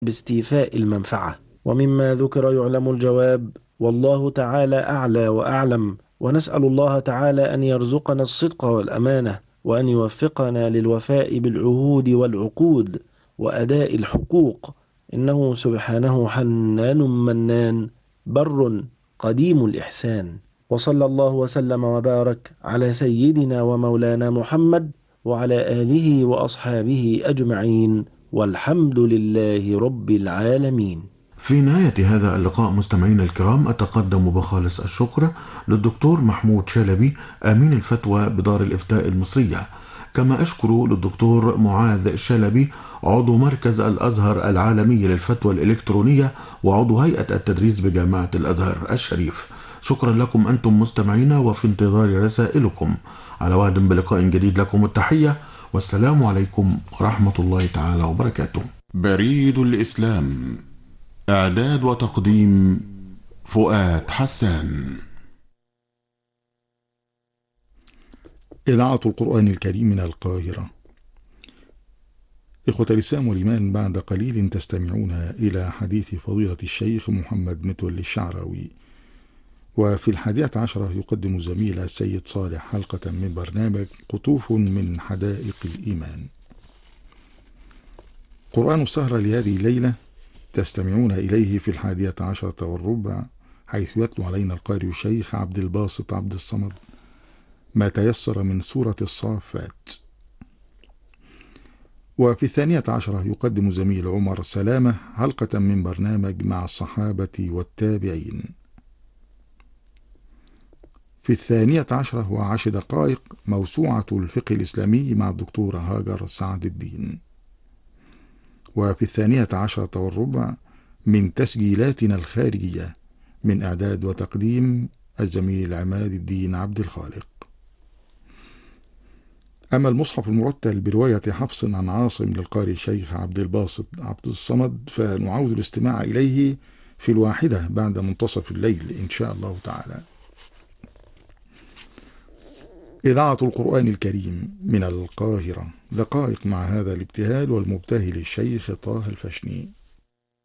باستيفاء المنفعة. ومما ذكر يعلم الجواب، والله تعالى أعلى وأعلم، ونسأل الله تعالى أن يرزقنا الصدق والأمانة، وأن يوفقنا للوفاء بالعهود والعقود وأداء الحقوق، إنه سبحانه حنان منان بر قديم الإحسان. وصلى الله وسلم وبارك على سيدنا ومولانا محمد وعلى آله وأصحابه أجمعين، والحمد لله رب العالمين. في نهاية هذا اللقاء مستمعينا الكرام، أتقدم بخالص الشكر للدكتور محمود شلبي أمين الفتوى بدار الإفتاء المصرية، كما أشكر للدكتور معاذ شلبي عضو مركز الأزهر العالمي للفتوى الإلكترونية وعضو هيئة التدريس بجامعة الأزهر الشريف. شكرا لكم أنتم مستمعينا، وفي انتظار رسائلكم. على وعد بلقاء جديد، لكم التحية والسلام عليكم ورحمة الله تعالى وبركاته. بريد الإسلام، إعداد وتقديم فؤاد حسان. إذاعة القرآن الكريم من القاهرة. إخوة الإسلام والإيمان، بعد قليل تستمعون إلى حديث فضيلة الشيخ محمد متولي الشعراوي. وفي 11 يقدم الزميل السيد صالح حلقة من برنامج قطوف من حدائق الإيمان. قرآن السهرة لهذه الليلة تستمعون إليه في 11:15، حيث يتلو علينا القارئ الشيخ عبد الباسط عبد الصمد ما تيسر من سورة الصافات. وفي 12 يقدم زميل عمر سلامة حلقة من برنامج مع الصحابة والتابعين. في 12:10 موسوعة الفقه الإسلامي مع الدكتورة هاجر سعد الدين. وفي 12:15 من تسجيلاتنا الخارجية، من إعداد وتقديم الزميل عماد الدين عبد الخالق. أما المصحف المرتل برواية حفص عن عاصم للقارئ الشيخ عبد الباسط عبد الصمد، فنعود الاستماع إليه في 1 بعد منتصف الليل إن شاء الله تعالى. إذاعة القرآن الكريم من القاهرة، دقائق مع هذا الابتهال والمبتهل الشيخ طه الفشني.